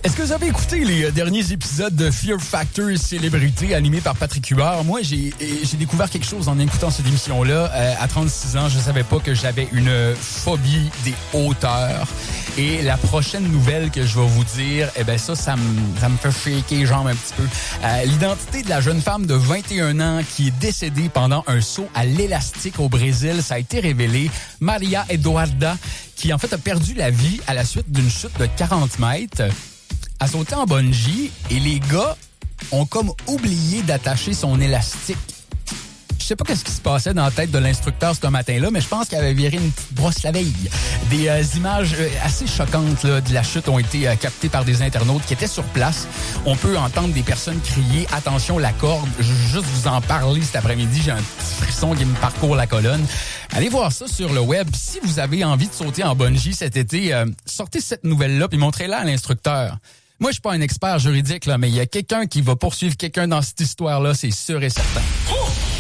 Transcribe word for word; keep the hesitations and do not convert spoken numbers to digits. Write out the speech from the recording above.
Est-ce que vous avez écouté les derniers épisodes de Fear Factor Célébrité animé par Patrick Huard? Moi, j'ai j'ai découvert quelque chose en écoutant cette émission-là. Euh, à trente-six ans, je savais pas que j'avais une phobie des hauteurs. Et la prochaine nouvelle que je vais vous dire, eh ben ça, ça me ça me fait shaker les jambes un petit peu. Euh, l'identité de la jeune femme de vingt et un ans qui est décédée pendant un saut à l'élastique au Brésil, ça a été révélé. Maria Eduarda, qui en fait a perdu la vie à la suite d'une chute de quarante mètres. A sauté en bungee et les gars ont comme oublié d'attacher son élastique. Je sais pas qu'est-ce qui se passait dans la tête de l'instructeur ce matin-là, mais je pense qu'il avait viré une petite brosse la veille. Des euh, images euh, assez choquantes là, de la chute ont été euh, captées par des internautes qui étaient sur place. On peut entendre des personnes crier « Attention, la corde ». Je veux juste vous en parler cet après-midi. J'ai un petit frisson qui me parcourt la colonne. Allez voir ça sur le web. Si vous avez envie de sauter en bungee cet été, euh, sortez cette nouvelle-là puis montrez-la à l'instructeur. Moi, je suis pas un expert juridique, là, mais il y a quelqu'un qui va poursuivre quelqu'un dans cette histoire-là, c'est sûr et certain.